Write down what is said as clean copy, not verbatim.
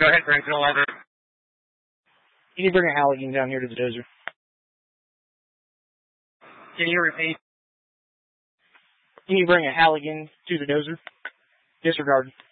Go ahead, Franklin 11. You need to bring a Halligan down here to the dozer. Can you repeat? You need to bring a Halligan to the dozer. Disregard.